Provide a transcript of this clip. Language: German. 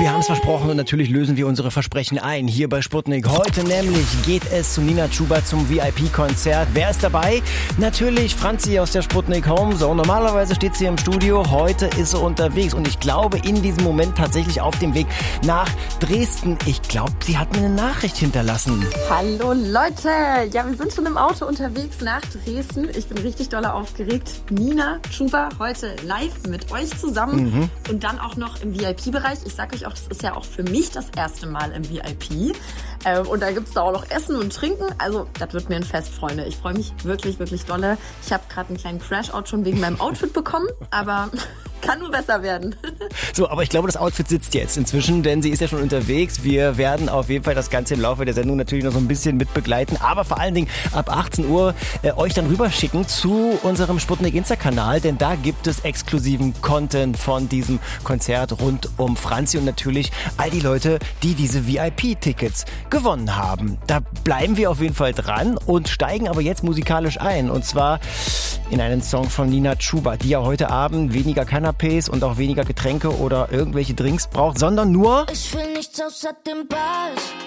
Wir haben es versprochen und natürlich lösen wir unsere Versprechen ein. Hier bei Sputnik. Heute nämlich geht es zu Nina Chuba zum VIP-Konzert. Wer ist dabei? Natürlich Franzi aus der Sputnik Home. So, normalerweise steht sie im Studio. Heute ist sie unterwegs und ich glaube in diesem Moment tatsächlich auf dem Weg nach Dresden. Ich glaube, sie hat mir eine Nachricht hinterlassen. Hallo Leute. Ja, wir sind schon im Auto unterwegs nach Dresden. Ich bin richtig doll aufgeregt. Nina Chuba heute live mit euch zusammen und dann auch noch im VIP-Bereich. Ich sag euch auch, das ist ja auch für mich das erste Mal im VIP. Und da gibt's da auch noch Essen und Trinken. Also, das wird mir ein Fest, Freunde. Ich freue mich wirklich, wirklich dolle. Ich habe gerade einen kleinen Crash-Out schon wegen meinem Outfit bekommen, aber kann nur besser werden. So, aber ich glaube, das Outfit sitzt jetzt inzwischen, denn sie ist ja schon unterwegs. Wir werden auf jeden Fall das Ganze im Laufe der Sendung natürlich noch so ein bisschen mit begleiten, aber vor allen Dingen ab 18 Uhr euch dann rüberschicken zu unserem Sputnik Insta-Kanal, denn da gibt es exklusiven Content von diesem Konzert rund um Franzi und natürlich all die Leute, die diese VIP-Tickets gewonnen haben. Da bleiben wir auf jeden Fall dran und steigen aber jetzt musikalisch ein und zwar in einen Song von Nina Chuba, die ja heute Abend weniger Canapés und auch weniger Getränke oder irgendwelche Drinks braucht, sondern nur... Ich will nichts außer dem Ball.